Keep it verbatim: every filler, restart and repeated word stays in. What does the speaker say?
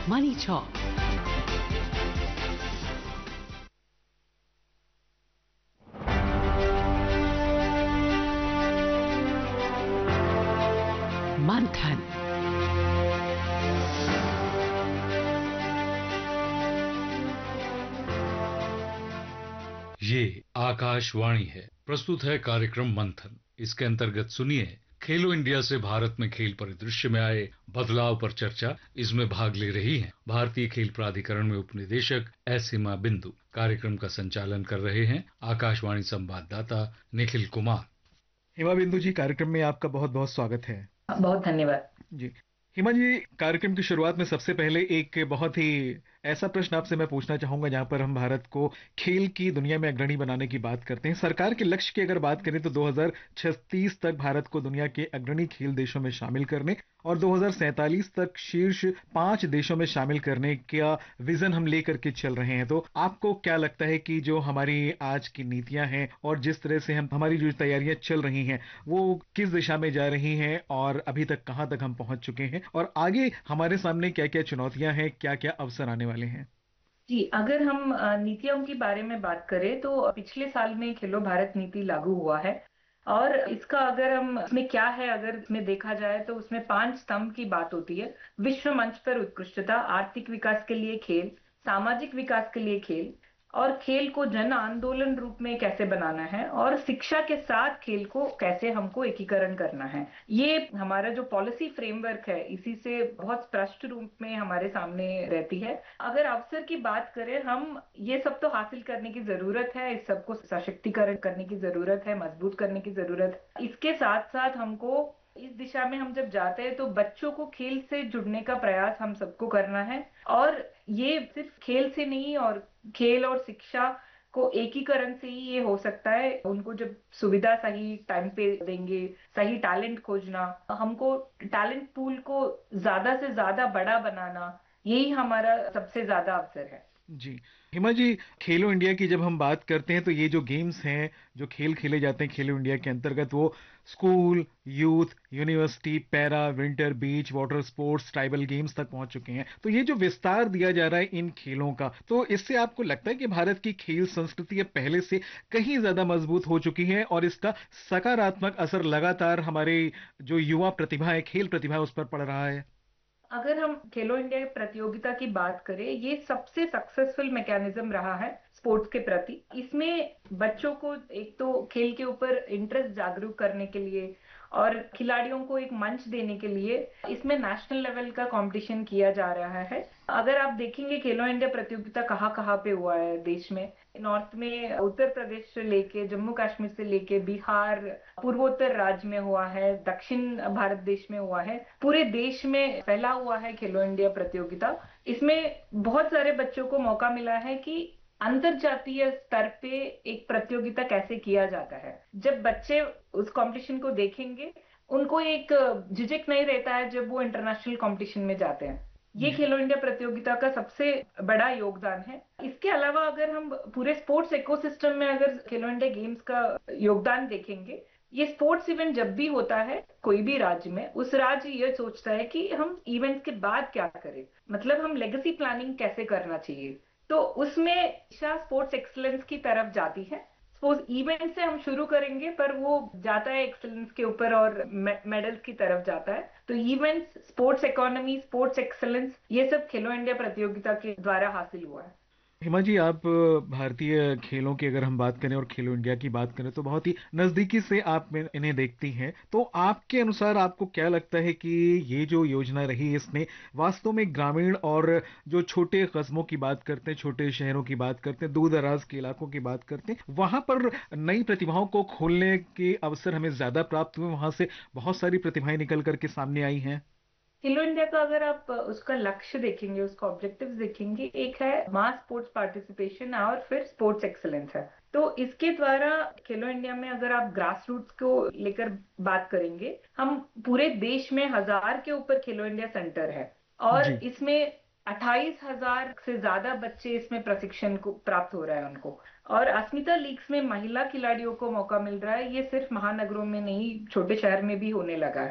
Money Talk. मंथन। ये आकाशवाणी है। प्रस्तुत है कार्यक्रम मंथन। इसके अंतर्गत सुनिए खेलो इंडिया से भारत में खेल परिदृश्य में आए बदलाव पर चर्चा। इसमें भाग ले रही हैं भारतीय खेल प्राधिकरण में उपनिदेशक एस हिमा बिंदु। कार्यक्रम का संचालन कर रहे हैं आकाशवाणी संवाददाता निखिल कुमार। हिमा बिंदु जी, कार्यक्रम में आपका बहुत बहुत स्वागत है। बहुत धन्यवाद जी। हिमा जी, कार्यक्रम की शुरुआत में सबसे पहले एक बहुत ही ऐसा प्रश्न आपसे मैं पूछना चाहूंगा जहां पर हम भारत को खेल की दुनिया में अग्रणी बनाने की बात करते हैं। सरकार के लक्ष्य की अगर बात करें तो दो हज़ार छत्तीस तक भारत को दुनिया के अग्रणी खेल देशों में शामिल करने और दो हज़ार सैंतालीस तक शीर्ष पांच देशों में शामिल करने का विजन हम लेकर के चल रहे हैं। तो आपको क्या लगता है कि जो हमारी आज की नीतियां हैं और जिस तरह से हम हमारी जो तैयारियां चल रही हैं वो किस दिशा में जा रही हैं और अभी तक कहां तक हम पहुंच चुके हैं और आगे हमारे सामने क्या क्या चुनौतियां हैं, क्या क्या अवसर आने वाले हैं? जी, अगर हम नीतियों के बारे में बात करें तो पिछले साल में खेलो भारत नीति लागू हुआ है और इसका अगर हम इसमें क्या है अगर इसमें देखा जाए तो उसमें पांच स्तंभ की बात होती है। विश्व मंच पर उत्कृष्टता, आर्थिक विकास के लिए खेल, सामाजिक विकास के लिए खेल और खेल को जन आंदोलन रूप में कैसे बनाना है और शिक्षा के साथ खेल को कैसे हमको एकीकरण करना है। ये हमारा जो पॉलिसी फ्रेमवर्क है इसी से बहुत स्पष्ट रूप में हमारे सामने रहती है। अगर अवसर की बात करें, हम ये सब तो हासिल करने की जरूरत है, इस सबको सशक्तिकरण करने की जरूरत है, मजबूत करने की जरूरत है। इसके साथ साथ हमको इस दिशा में हम जब जाते हैं तो बच्चों को खेल से जुड़ने का प्रयास हम सबको करना है और ये सिर्फ खेल से नहीं और खेल और शिक्षा को एकीकरण से ही ये हो सकता है। उनको जब सुविधा सही टाइम पे देंगे, सही टैलेंट खोजना, हमको टैलेंट पूल को ज्यादा से ज्यादा बड़ा बनाना, यही हमारा सबसे ज्यादा अवसर है। जी। हिमा जी, खेलो इंडिया की जब हम बात करते हैं तो ये जो गेम्स हैं, जो खेल खेले जाते हैं खेलो इंडिया के अंतर्गत, वो school, youth, university, para, winter, बीच, वाटर स्पोर्ट्स, ट्राइबल गेम्स तक पहुंच चुके हैं। तो ये जो विस्तार दिया जा रहा है इन खेलों का, तो इससे आपको लगता है कि भारत की खेल संस्कृति अब पहले से कहीं ज्यादा मजबूत हो चुकी है और इसका सकारात्मक असर लगातार हमारे जो युवा प्रतिभा है, खेल प्रतिभा है, उस पर पड़ रहा है? अगर हम खेलो इंडिया प्रतियोगिता की बात करें, ये सबसे सक्सेसफुल मैकेनिज्म रहा है स्पोर्ट्स के प्रति। इसमें बच्चों को एक तो खेल के ऊपर इंटरेस्ट जागरूक करने के लिए और खिलाड़ियों को एक मंच देने के लिए इसमें नेशनल लेवल का कंपटीशन किया जा रहा है। अगर आप देखेंगे खेलो इंडिया प्रतियोगिता कहाँ कहाँ पे हुआ है देश में, नॉर्थ में उत्तर प्रदेश से लेके जम्मू कश्मीर से लेके बिहार, पूर्वोत्तर राज्य में हुआ है, दक्षिण भारत देश में हुआ है, पूरे देश में फैला हुआ है खेलो इंडिया प्रतियोगिता। इसमें बहुत सारे बच्चों को मौका मिला है कि अंतरजातीय स्तर पे एक प्रतियोगिता कैसे किया जाता है। जब बच्चे उस कंपटीशन को देखेंगे, उनको एक झिझक नहीं रहता है जब वो इंटरनेशनल कंपटीशन में जाते हैं। ये खेलो इंडिया प्रतियोगिता का सबसे बड़ा योगदान है। इसके अलावा अगर हम पूरे स्पोर्ट्स इकोसिस्टम में अगर खेलो इंडिया गेम्स का योगदान देखेंगे, ये स्पोर्ट्स इवेंट जब भी होता है कोई भी राज्य में, उस राज्य ये सोचता है कि हम इवेंट्स के बाद क्या करें, मतलब हम लेगेसी प्लानिंग कैसे करना चाहिए। तो उसमें दिशा स्पोर्ट्स एक्सीलेंस की तरफ जाती है। सपोज इवेंट से हम शुरू करेंगे पर वो जाता है एक्सीलेंस के ऊपर और मेडल्स की तरफ जाता है। तो events, sports economy, sports excellence, ये सब खेलो इंडिया प्रतियोगिता के द्वारा हासिल हुआ है। हिमा जी, आप भारतीय खेलों की अगर हम बात करें और खेलो इंडिया की बात करें तो बहुत ही नजदीकी से आप इन्हें देखती हैं। तो आपके अनुसार आपको क्या लगता है कि ये जो योजना रही इसने वास्तव में ग्रामीण और जो छोटे कस्बों की बात करते हैं, छोटे शहरों की बात करते हैं, दूर दराज के इलाकों की बात करते हैं, वहां पर नई प्रतिभाओं को खोलने के अवसर हमें ज्यादा प्राप्त हुए, वहां से बहुत सारी प्रतिभाएं निकल करके सामने आई हैं? खेलो इंडिया का अगर आप उसका लक्ष्य देखेंगे, उसका ऑब्जेक्टिव्स देखेंगे, एक है मास स्पोर्ट्स पार्टिसिपेशन और फिर स्पोर्ट्स एक्सीलेंस है। तो इसके द्वारा खेलो इंडिया में अगर आप ग्रास रूट्स को लेकर बात करेंगे, हम पूरे देश में हजार के ऊपर खेलो इंडिया सेंटर है और जी। इसमें अट्ठाईस हजार से ज्यादा बच्चे इसमें प्रशिक्षण को प्राप्त हो रहा है उनको। और अस्मिता लीग्स में महिला खिलाड़ियों को मौका मिल रहा है। ये सिर्फ महानगरों में नहीं, छोटे शहर में भी होने लगा है।